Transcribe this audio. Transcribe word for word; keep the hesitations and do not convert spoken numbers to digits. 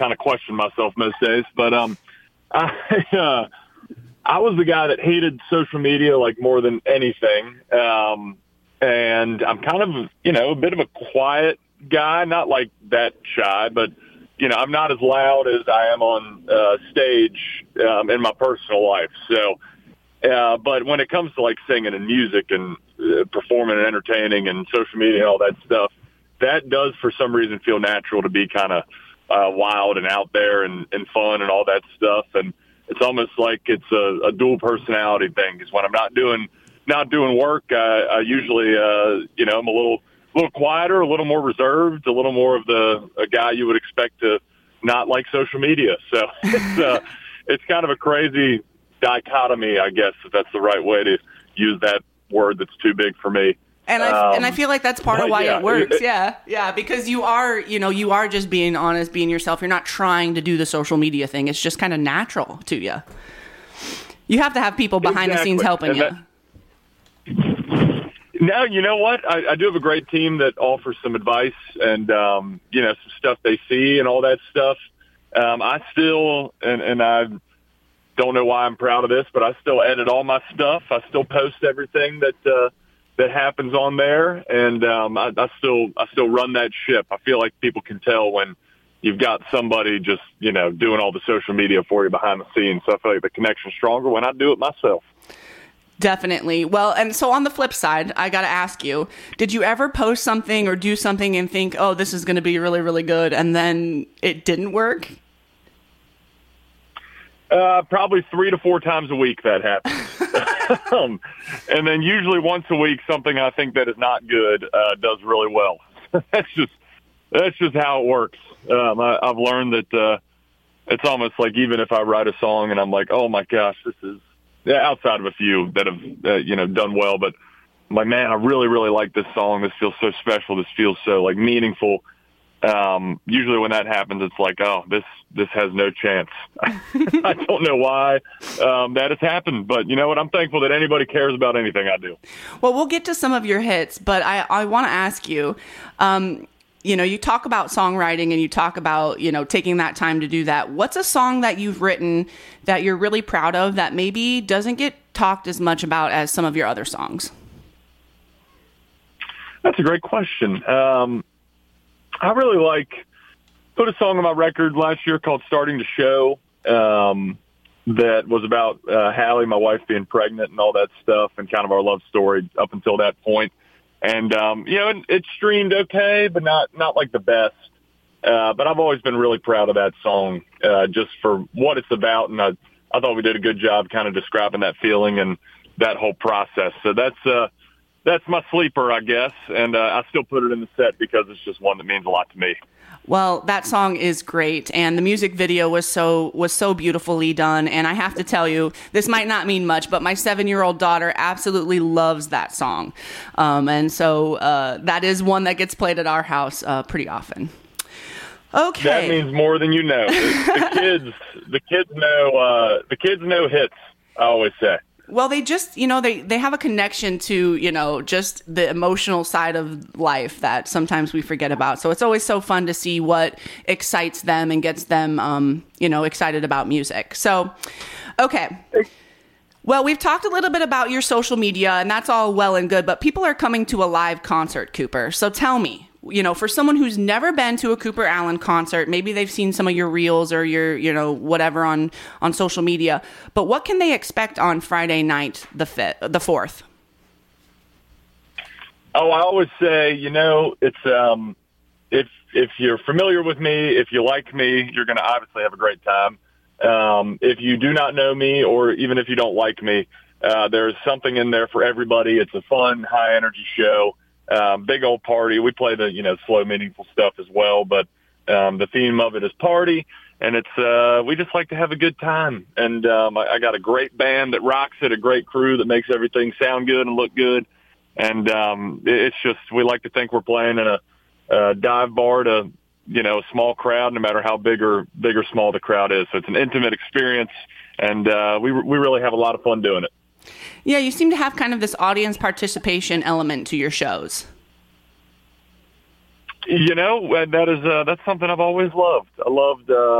kind of question myself most days. But um, I, uh, I was the guy that hated social media like more than anything. Um, and I'm kind of, you know, a bit of a quiet guy, not like that shy, but, you know, I'm not as loud as I am on uh, stage um, in my personal life. So, uh, but when it comes to like singing and music and uh, performing and entertaining and social media and all that stuff, that does for some reason feel natural to be kind of uh, wild and out there and, and fun and all that stuff. And it's almost like it's a, a dual personality thing, because when I'm not doing not doing work, I, I usually, uh, you know, I'm a little a little quieter, a little more reserved, a little more of the a guy you would expect to not like social media. So it's uh, it's kind of a crazy dichotomy, I guess, if that's the right way to use that word that's too big for me. And I um, and I feel like that's part of why yeah, it works. it, yeah, yeah, because you are, you know, you are just being honest, being yourself. You're not trying to do the social media thing. It's just kind of natural to you. You have to have people behind exactly. the scenes helping and you. That, now, you know what? I, I do have a great team that offers some advice and, um, you know, some stuff they see and all that stuff. Um, I still, and, and I don't know why I'm proud of this, but I still edit all my stuff. I still post everything that, uh, that happens on there. And, um, I, I still, I still run that ship. I feel like people can tell when you've got somebody just, you know, doing all the social media for you behind the scenes. So I feel like the connection's stronger when I do it myself. Definitely. Well, and so on the flip side, I got to ask you, did you ever post something or do something and think, oh, this is going to be really, really good, and then it didn't work? Uh, probably three to four times a week that happens. um, and then usually once a week, something I think that is not good uh, does really well. that's just that's just how it works. Um, I, I've learned that uh, it's almost like even if I write a song and I'm like, oh my gosh, this is yeah, outside of a few that have uh, you know done well, but I'm like, man, I really really like this song. This feels so special. This feels so like meaningful. Um, usually when that happens, it's like, oh, this, this has no chance. I don't know why, um, that has happened, but you know what? I'm thankful that anybody cares about anything I do. Well, we'll get to some of your hits, but I, I want to ask you, um, you know, you talk about songwriting and you talk about, you know, taking that time to do that. What's a song that you've written that you're really proud of that maybe doesn't get talked as much about as some of your other songs? That's a great question. Um, I really like, put a song on my record last year called Starting to Show, um, that was about uh, Hallie, my wife, being pregnant and all that stuff, and kind of our love story up until that point. And, um, you know, it, it streamed okay, but not, not like the best. Uh, but I've always been really proud of that song, uh, just for what it's about. And I, I thought we did a good job kind of describing that feeling and that whole process. So that's, uh, That's my sleeper, I guess, and uh, I still put it in the set because it's just one that means a lot to me. Well, that song is great, and the music video was so was so beautifully done. And I have to tell you, this might not mean much, but my seven-year-old daughter absolutely loves that song, um, and so uh, that is one that gets played at our house uh, pretty often. Okay, that means more than you know. The, the kids, the kids know, uh, the kids know hits. I always say. Well, they just, you know, they, they have a connection to, you know, just the emotional side of life that sometimes we forget about. So it's always so fun to see what excites them and gets them, um, you know, excited about music. So, okay. Well, we've talked a little bit about your social media, and that's all well and good, but people are coming to a live concert, Cooper. So tell me, you know, for someone who's never been to a Cooper Alan concert, maybe they've seen some of your reels or your, you know, whatever on, on social media, but what can they expect on Friday night, the fifth, the fourth? Oh, I always say, you know, it's, um, if, if you're familiar with me, if you like me, you're going to obviously have a great time. Um, if you do not know me, or even if you don't like me, uh, there's something in there for everybody. It's a fun, high energy show. Um, big old party. We play the, you know, slow, meaningful stuff as well, but um, the theme of it is party, and it's uh, we just like to have a good time. And um, I, I got a great band that rocks it, a great crew that makes everything sound good and look good. And um, it's just we like to think we're playing in a, a dive bar to, you know, a small crowd, no matter how big or big or small the crowd is. So it's an intimate experience, and uh, we we really have a lot of fun doing it. Yeah, you seem to have kind of this audience participation element to your shows. You know, that is uh, that's something I've always loved. I loved. Uh,